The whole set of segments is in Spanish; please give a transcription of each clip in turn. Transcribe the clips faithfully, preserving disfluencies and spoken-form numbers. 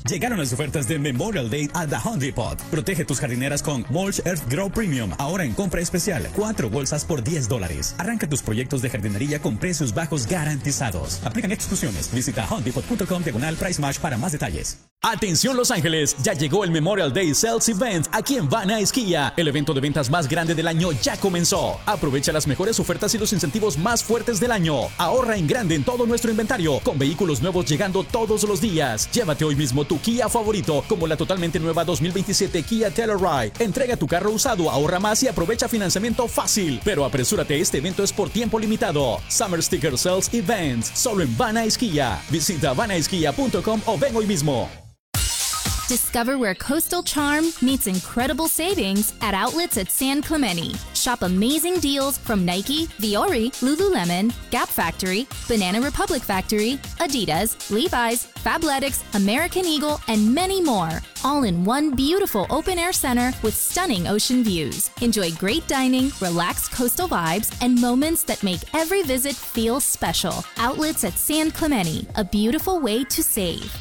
Llegaron las ofertas de Memorial Day a The Home Depot. Protege tus jardineras con Mulch Earth Grow Premium. Ahora en compra especial. Cuatro bolsas por diez dólares. Arranca tus proyectos de jardinería con precios bajos garantizados. Aplican exclusiones. Visita homedepot.com diagonal Price Match para más detalles. Atención Los Ángeles, ya llegó el Memorial Day Sales Event aquí en Van Nuys Kia. El evento de ventas más grande del año ya comenzó. Aprovecha las mejores ofertas y los incentivos más fuertes del año. Ahorra en grande en todo nuestro inventario, con vehículos nuevos llegando todos los días. Llévate hoy mismo tu Kia favorito, como la totalmente nueva dos mil veintisiete Kia Telluride. Entrega tu carro usado, ahorra más y aprovecha financiamiento fácil. Pero apresúrate, este evento es por tiempo limitado. Summer Sticker Sales Events, solo en Van Nuys Kia. Visita van nuys kia punto com o ven hoy mismo. Discover where coastal charm meets incredible savings at outlets at San Clemente. Shop amazing deals from Nike, Viore, Lululemon, Gap Factory, Banana Republic Factory, Adidas, Levi's, Fabletics, American Eagle, and many more. All in one beautiful open-air center with stunning ocean views. Enjoy great dining, relaxed coastal vibes, and moments that make every visit feel special. Outlets at San Clemente, a beautiful way to save.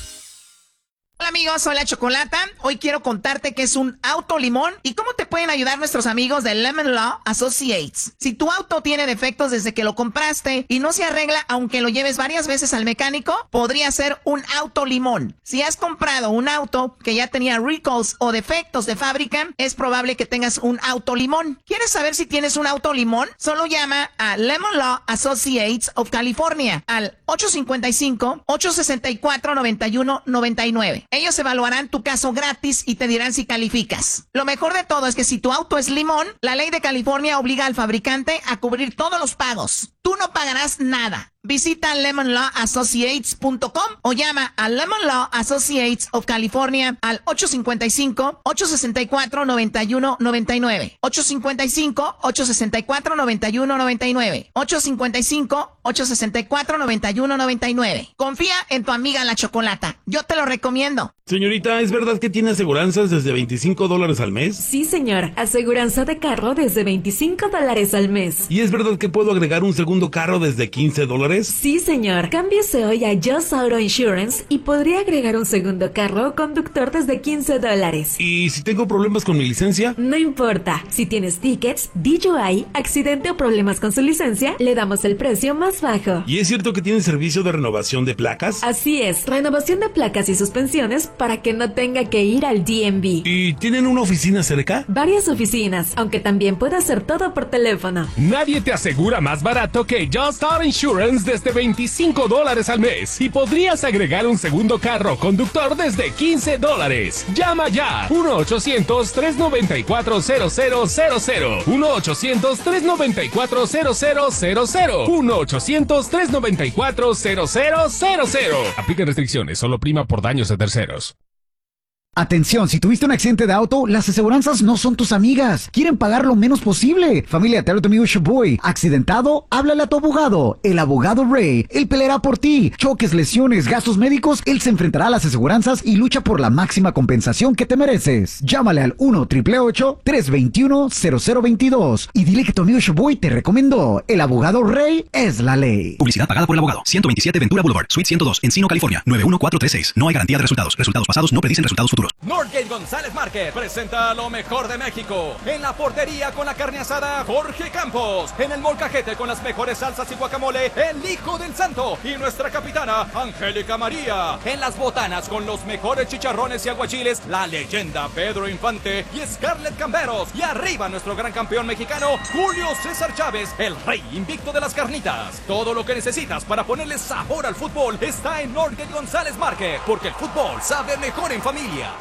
Hola amigos, soy la Chocolata. Hoy quiero contarte qué es un auto limón y cómo te pueden ayudar nuestros amigos de Lemon Law Associates. Si tu auto tiene defectos desde que lo compraste y no se arregla aunque lo lleves varias veces al mecánico, podría ser un auto limón. Si has comprado un auto que ya tenía recalls o defectos de fábrica, es probable que tengas un auto limón. ¿Quieres saber si tienes un auto limón? Solo llama a Lemon Law Associates of California al ocho cinco cinco, ocho seis cuatro, nueve uno nueve nueve. Ellos evaluarán tu caso gratis y te dirán si calificas. Lo mejor de todo es que si tu auto es limón, la ley de California obliga al fabricante a cubrir todos los pagos. Tú no pagarás nada. Visita lemon law associates punto com o llama a Lemon Law Associates of California al ocho cinco cinco, ocho seis cuatro, nueve uno nueve nueve. ocho cinco cinco, ocho seis cuatro, nueve uno nueve nueve. ocho cinco cinco, ocho seis cuatro, nueve uno nueve nueve. Confía en tu amiga la Chocolata. Yo te lo recomiendo. Señorita, ¿es verdad que tiene aseguranzas desde veinticinco dólares al mes? Sí, señor. Aseguranza de carro desde veinticinco dólares al mes. ¿Y es verdad que puedo agregar un segundo carro desde quince dólares? Sí, señor. Cámbiese hoy a Just Auto Insurance y podría agregar un segundo carro o conductor desde quince dólares. ¿Y si tengo problemas con mi licencia? No importa. Si tienes tickets, D U I, accidente o problemas con su licencia, le damos el precio más bajo. ¿Y es cierto que tiene servicio de renovación de placas? Así es. Renovación de placas y suspensiones para que no tenga que ir al D M V. ¿Y tienen una oficina cerca? Varias oficinas, aunque también puede hacer todo por teléfono. Nadie te asegura más barato que Just Auto Insurance desde veinticinco dólares al mes. Y podrías agregar un segundo carro conductor desde quince dólares. Llama ya. uno ochocientos, tres noventa y cuatro, cero cero cero cero. uno ochocientos, tres noventa y cuatro, cero cero cero cero. uno ochocientos, tres noventa y cuatro, cero cero cero cero. Aplican restricciones. Solo prima por daños de terceros. Atención, si tuviste un accidente de auto, las aseguranzas no son tus amigas. Quieren pagar lo menos posible. Familia, te habla tu amigo Shaboy. Accidentado, háblale a tu abogado. El abogado Ray, él peleará por ti. Choques, lesiones, gastos médicos, él se enfrentará a las aseguranzas y lucha por la máxima compensación que te mereces. Llámale al uno, ocho ocho ocho, tres dos uno, cero cero dos dos y dile que tu amigo Shaboy te recomendó. El abogado Ray es la ley. Publicidad pagada por el abogado. ciento veintisiete Ventura Boulevard, Suite ciento dos, Encino, California, nueve uno cuatro tres seis. No hay garantía de resultados. Resultados pasados no predicen resultados futuros. Northgate González Market presenta lo mejor de México. En la portería con la carne asada, Jorge Campos. En el molcajete con las mejores salsas y guacamole, el Hijo del Santo. Y nuestra capitana, Angélica María. En las botanas con los mejores chicharrones y aguachiles, la leyenda Pedro Infante y Scarlett Camberos. Y arriba nuestro gran campeón mexicano, Julio César Chávez, el rey invicto de las carnitas. Todo lo que necesitas para ponerle sabor al fútbol está en Northgate González Market, porque el fútbol sabe mejor en familia.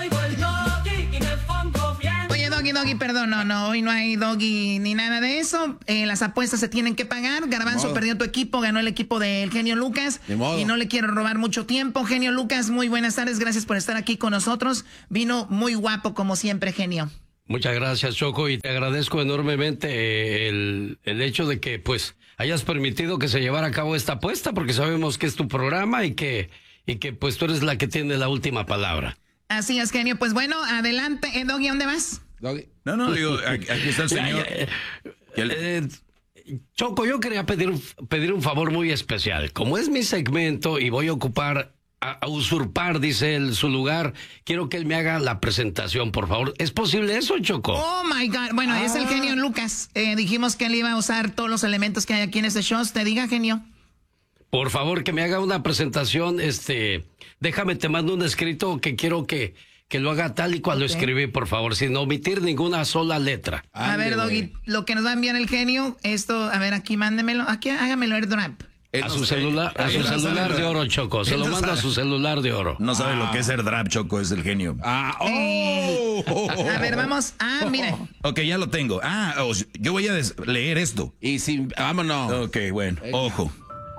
Oye, Doggy, Doggy, perdón, no, no, hoy no hay Doggy ni nada de eso. Eh, las apuestas se tienen que pagar. Garbanzo perdió tu equipo, ganó el equipo del Genio Lucas. Y no le quiero robar mucho tiempo. Genio Lucas, muy buenas tardes, gracias por estar aquí con nosotros. Vino muy guapo como siempre, Genio. Muchas gracias, Choco, y te agradezco enormemente el, el hecho de que, pues, hayas permitido que se llevara a cabo esta apuesta, porque sabemos que es tu programa y que, y que pues, tú eres la que tiene la última palabra. Así es, Genio. Pues bueno, adelante. Eh, Doggy, ¿dónde vas? Doggy. No, no, digo, aquí, aquí está el señor. Eh, Choco, yo quería pedir, pedir un favor muy especial. Como es mi segmento y voy a ocupar a, a usurpar, dice él, su lugar. Quiero que él me haga la presentación, por favor. ¿Es posible eso, Choco? Oh, my God. Bueno, ah. es el genio Lucas. Eh, dijimos que él iba a usar todos los elementos que hay aquí en este show. ¿Te diga, genio? Por favor, que me haga una presentación. Este, déjame, te mando un escrito que quiero que... que lo haga tal y cual okay. lo escribí, por favor, sin omitir ninguna sola letra. A ver, Doggy, lo que nos va a enviar el genio, esto, a ver, aquí mándemelo, aquí hágamelo AirDrop. A su celular, a su celular de oro, Choco. Se lo mando a su celular de oro. No sabe ah. lo que es AirDrop, Choco, es el genio. Ah, oh. eh, a ver, vamos. Ah, mire. Ok, ya lo tengo. Ah, oh, yo voy a leer esto. Y si, vámonos. Ok, bueno, ojo.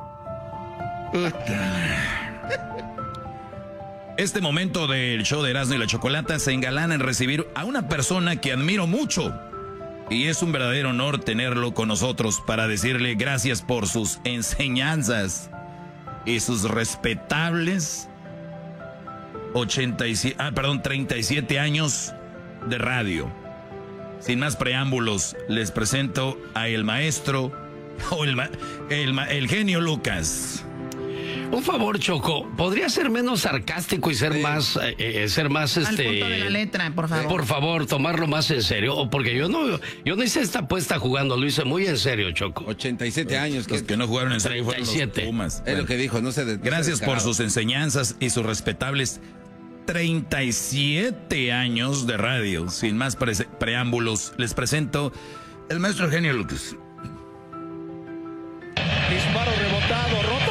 Este momento del show de Erasmo y la Chocolata se engalana en recibir a una persona que admiro mucho. Y es un verdadero honor tenerlo con nosotros para decirle gracias por sus enseñanzas y sus respetables ochenta y siete, ah, perdón, treinta y siete años de radio. Sin más preámbulos, les presento a el maestro, o el, el, el genio Lucas. Un favor, Choco, ¿podría ser menos sarcástico y ser sí. más, eh, ser más, Al este... punto de la letra, por favor. Por favor, tomarlo más en serio, porque yo no, yo no hice esta apuesta jugando, lo hice muy en serio, Choco. ochenta y siete años. Los que, que no jugaron en serio fueron los Pumas. Es bueno, lo que dijo, no sé. De, gracias por sus enseñanzas y sus respetables treinta y siete años de radio. Sin más pre preámbulos, les presento el maestro genio Lucas. Disparo rebotado, roto.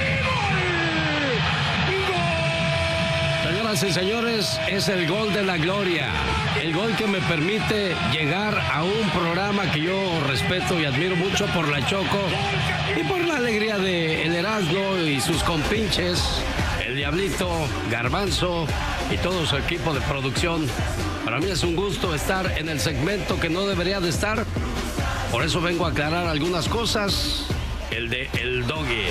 Señoras y señores, es el gol de la gloria, el gol que me permite llegar a un programa que yo respeto y admiro mucho por la Choco y por la alegría de el Erasmo y sus compinches, el Diablito, Garbanzo y todo su equipo de producción. Para mí es un gusto estar en el segmento que no debería de estar, por eso vengo a aclarar algunas cosas, el de El Doggy.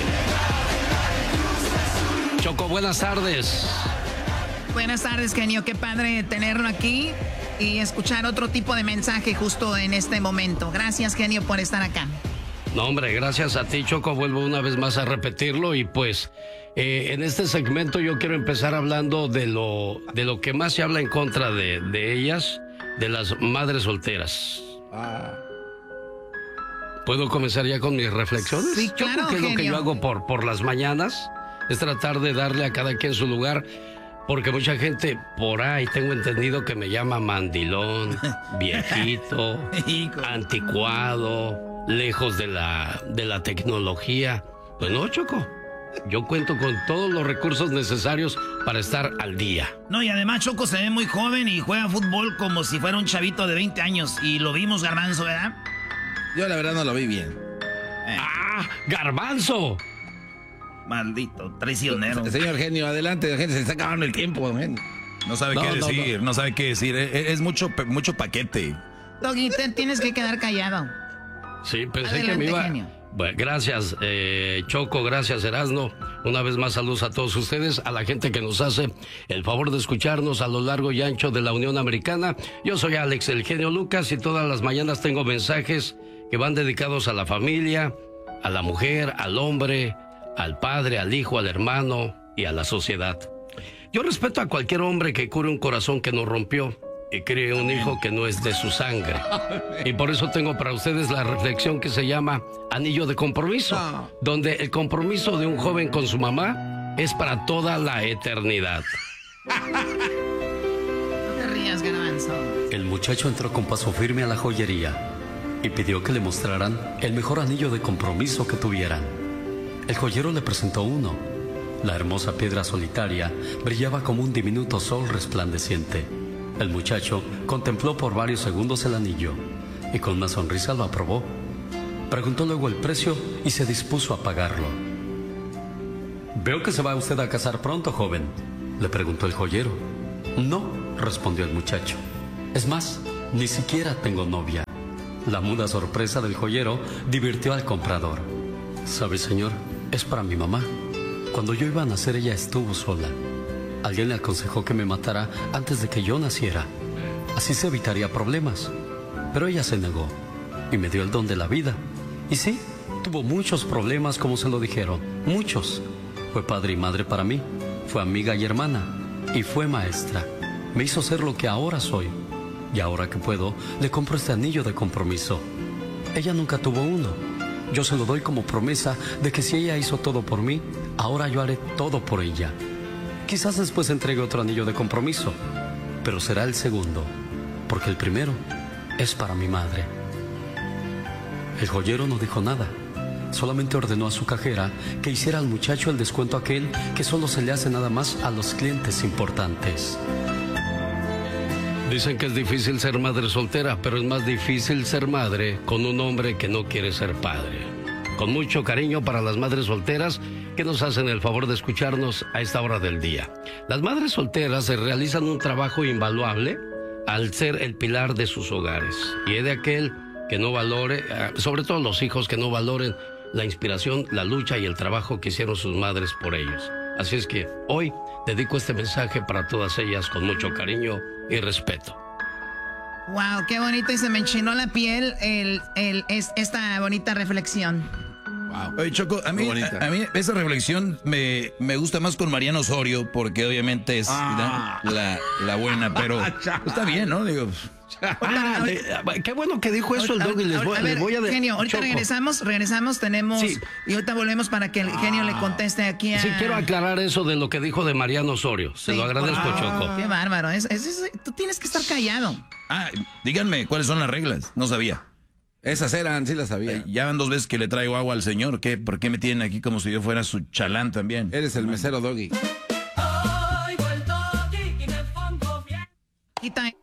Choco, buenas tardes. Buenas tardes, genio. Qué padre tenerlo aquí y escuchar otro tipo de mensaje justo en este momento. Gracias, genio, por estar acá. No, hombre, gracias a ti, Choco. Vuelvo una vez más a repetirlo y pues eh, en este segmento yo quiero empezar hablando de lo, de lo que más se habla en contra de, de ellas, de las madres solteras. Ah. ¿Puedo comenzar ya con mis reflexiones? Sí, claro, Choco, que es genio. lo que yo hago por, por las mañanas, es tratar de darle a cada quien su lugar. Porque mucha gente por ahí tengo entendido que me llama mandilón, viejito, anticuado, lejos de la, de la tecnología. Pues no, Choco. Yo cuento con todos los recursos necesarios para estar al día. No, y además Choco se ve muy joven y juega fútbol como si fuera un chavito de veinte años. Y lo vimos, Garbanzo, ¿verdad? Yo la verdad no lo vi bien. Eh. ¡Ah! ¡Garbanzo! Maldito, traicionero. Señor genio, adelante, gente, se está acabando el tiempo, genio. No sabe no, qué no, decir, no. no sabe qué decir. Es, es mucho, mucho paquete. Doggy, te tienes que quedar callado. Sí, pensé adelante, que me iba... genio. Bueno, gracias, eh, Choco, gracias, Erasmo. Una vez más, saludos a todos ustedes, a la gente que nos hace el favor de escucharnos a lo largo y ancho de la Unión Americana. Yo soy Alex, el genio Lucas, y todas las mañanas tengo mensajes que van dedicados a la familia, a la mujer, al hombre, al padre, al hijo, al hermano y a la sociedad. Yo respeto a cualquier hombre que cure un corazón que nos rompió y críe un hijo que no es de su sangre. Y por eso tengo para ustedes la reflexión que se llama Anillo de Compromiso, donde el compromiso de un joven con su mamá es para toda la eternidad. No te rías, Garbanzo. El muchacho entró con paso firme a la joyería y pidió que le mostraran el mejor anillo de compromiso que tuvieran. El joyero le presentó uno. La hermosa piedra solitaria brillaba como un diminuto sol resplandeciente. El muchacho contempló por varios segundos el anillo y con una sonrisa lo aprobó. Preguntó luego el precio y se dispuso a pagarlo. «Veo que se va usted a casar pronto, joven», le preguntó el joyero. «No», respondió el muchacho. «Es más, ni siquiera tengo novia». La muda sorpresa del joyero divirtió al comprador. «¿Sabe, señor? Es para mi mamá. Cuando yo iba a nacer, ella estuvo sola. Alguien le aconsejó que me matara antes de que yo naciera. Así se evitaría problemas. Pero ella se negó y me dio el don de la vida. Y sí, tuvo muchos problemas, como se lo dijeron. Muchos. Fue padre y madre para mí. fue amiga y hermana, y fue maestra. Me hizo ser lo que ahora soy. Y ahora que puedo, le compro este anillo de compromiso. Ella nunca tuvo uno. Yo se lo doy como promesa de que si ella hizo todo por mí, ahora yo haré todo por ella. Quizás después entregue otro anillo de compromiso, pero será el segundo, porque el primero es para mi madre. El joyero no dijo nada. Solamente ordenó a su cajera que hiciera al muchacho el descuento aquel que solo se le hace nada más a los clientes importantes. Dicen que es difícil ser madre soltera, pero es más difícil ser madre con un hombre que no quiere ser padre. Con mucho cariño para las madres solteras que nos hacen el favor de escucharnos a esta hora del día. Las madres solteras se realizan un trabajo invaluable al ser el pilar de sus hogares. Y es de aquel que no valore, sobre todo los hijos que no valoren la inspiración, la lucha y el trabajo que hicieron sus madres por ellos. Así es que hoy dedico este mensaje para todas ellas con mucho cariño y respeto. Wow, qué bonito, y se me enchinó la piel el, el, es, esta bonita reflexión. Wow. Oye, Choco, a mí, a, a mí esa reflexión me, me gusta más con Mariano Osorio, porque obviamente es ah. la, la buena, pero está bien, ¿no? Digo... Ah, de, qué bueno que dijo eso el Doggy. Les voy, a ver, les voy a de, genio, ahorita Choco. regresamos, regresamos, tenemos sí. y ahorita volvemos para que el genio ah. le conteste aquí a... Sí, quiero aclarar eso de lo que dijo de Mariano Osorio. Se sí. lo agradezco, ah. Choco. Qué bárbaro, es, es, es, tú tienes que estar callado. Ah, díganme, ¿cuáles son las reglas? No sabía. Esas eran, sí las sabía. Eh, ya van dos veces que le traigo agua al señor. ¿Qué? ¿Por qué me tienen aquí como si yo fuera su chalán también? Eres el mesero Doggy. Quita